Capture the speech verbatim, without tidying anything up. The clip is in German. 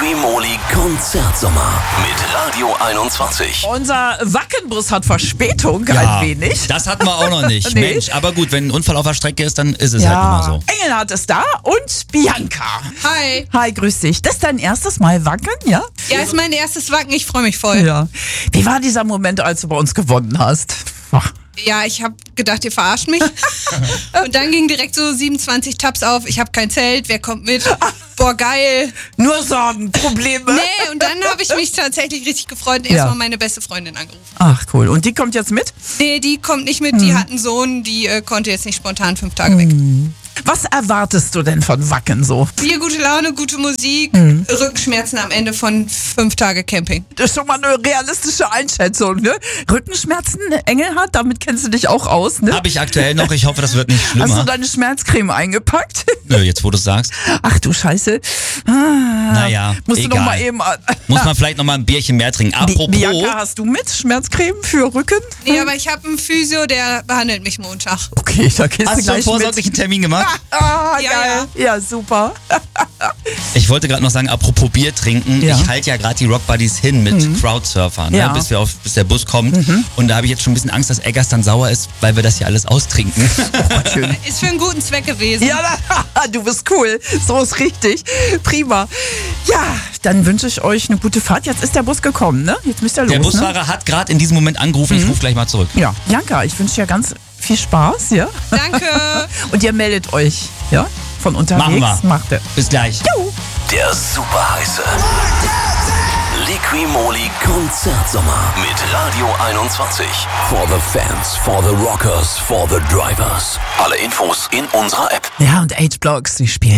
Liqui-Moly Konzertsommer mit Radio einundzwanzig. Unser Wackenbus hat Verspätung, Ja, ein wenig. das hatten wir auch noch nicht. Nee. Mensch, aber gut, wenn ein Unfall auf der Strecke ist, dann ist es Ja, halt immer so. Engelhardt ist da und Bianca. Hi. Hi, grüß dich. Das ist dein erstes Mal Wacken, ja? Ja, ist mein erstes Wacken. Ich freue mich voll. Ja. Wie war dieser Moment, als du bei uns gewonnen hast? Ach. Ja, ich habe gedacht, ihr verarscht mich. Und dann ging direkt so siebenundzwanzig Tabs auf. Ich habe kein Zelt. Wer kommt mit? Boah, geil. Nur Sorgen, Probleme. Nee, und dann habe ich mich tatsächlich richtig gefreut und Ja. erstmal meine beste Freundin angerufen. Ach, cool. Und die kommt jetzt mit? Nee, die kommt nicht mit. Die hat einen Sohn, die äh, konnte jetzt nicht spontan fünf Tage weg. Was erwartest du denn von Wacken so? Hier gute Laune, gute Musik, Rückenschmerzen am Ende von fünf Tage Camping. Das ist schon mal eine realistische Einschätzung, ne? Rückenschmerzen, Engelhardt, damit kennst du dich auch aus, ne? Habe ich aktuell noch, ich hoffe, das wird nicht Hast du schlimmer. deine Schmerzcreme eingepackt? Nö, jetzt wo du es sagst. Ach du Scheiße. Ah, Naja, musst du egal. noch mal eben... Muss man vielleicht noch mal ein Bierchen mehr trinken. Bi- Apropos, Bianca, hast du mit Schmerzcreme für Rücken? Nee, aber ich habe einen Physio, der behandelt mich Montag. Okay, da gehst du hast du einen gleich mit. vorsorglichen Termin gemacht? Ah, Ja, geil. Ja, super. Ich wollte gerade noch sagen, apropos Bier trinken, Ja. ich halte ja gerade die Rock Buddies hin mit Crowdsurfer, ne, Ja. bis, wir auf, bis der Bus kommt. Und da habe ich jetzt schon ein bisschen Angst, dass Eggers dann sauer ist, weil wir das hier alles austrinken. Schön. Ist für einen guten Zweck gewesen. Ja, da- du bist cool. So ist richtig. Prima. Ja, dann wünsche ich euch eine gute Fahrt. Jetzt ist der Bus gekommen, ne? Jetzt müsst ihr los, Der ne? Busfahrer hat gerade in diesem Moment angerufen, ich rufe gleich mal zurück. Ja, Bianca, ich wünsche dir ganz viel Spaß, ja? Danke. Und ihr meldet euch, ja? Von unterwegs. Machen wir. Macht ihr. Bis gleich. Der super heiße Liqui-Moly Konzertsommer mit Radio einundzwanzig. For the fans, for the rockers, for the drivers. Alle Infos in unserer App. Ja, und H-Blocks, die spielen